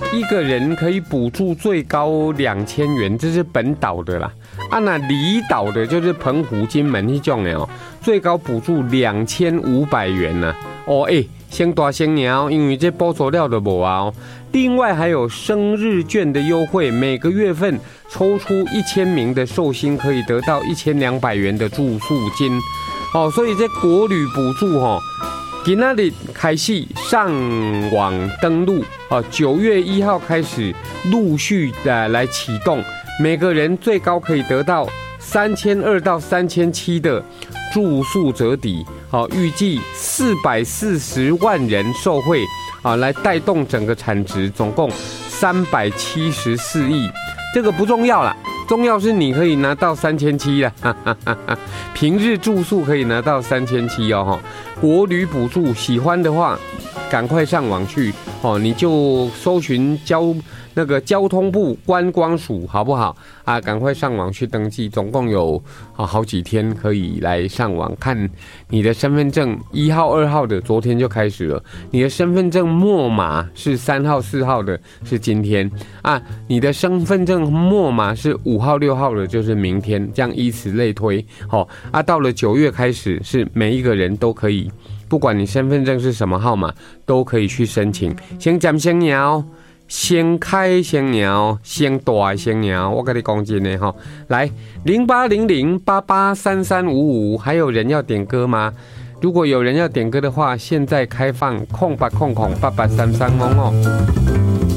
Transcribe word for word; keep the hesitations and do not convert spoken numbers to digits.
一个人可以补助最高两千元，这是本岛的啦。啊，那离岛的就是澎湖、金门那种的哦，最高补助两千五百元呢、啊。哦，哎、欸，先大先鸟，因为这补助料的无啊哦。另外还有生日券的优惠，每个月份抽出一千名的寿星，可以得到一千两百元的住宿金。哦，所以这国旅补助哦。今天的开始上网登录啊，九月一号开始陆续的来启动，每个人最高可以得到三千二到三千七的住宿折抵，好，预计四百四十万人受惠啊，来带动整个产值，总共三百七十四亿。这个不重要啦，重要是你可以拿到三千七啦，哈哈哈哈，平日住宿可以拿到三千七哦，哈，国旅补助，喜欢的话，赶快上网去哦，你就搜寻交那个交通部观光署好不好啊？赶快上网去登记，总共有啊好几天可以来上网看你的身份证一号、二号的，昨天就开始了。你的身份证末码是三号、四号的，是今天啊。你的身份证末码是五号、六号的，就是明天，这样以此类推。好、哦、啊，到了九月开始，是每一个人都可以，不管你身份证是什么号码，都可以去申请。先讲先聊。先开先聊，先大先聊，我跟你讲真的哈，来零八零零八八三三五五，还有人要点歌吗？如果有人要点歌的话，现在开放空八空空八八三三哦哦。